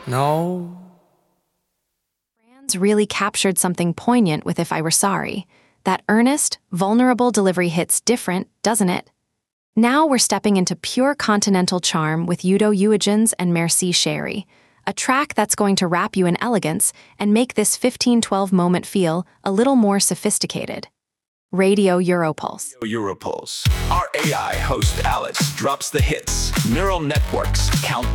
No. Brands really captured something poignant with If I Were Sorry. That earnest, vulnerable delivery hits different, doesn't it? Now we're stepping into pure continental charm with Udo Jürgens and Merci Chérie, a track that's going to wrap you in elegance and make this 1512 moment feel a little more sophisticated. Radio Europulse. Europulse. Our AI host Alice drops the hits. Neural networks count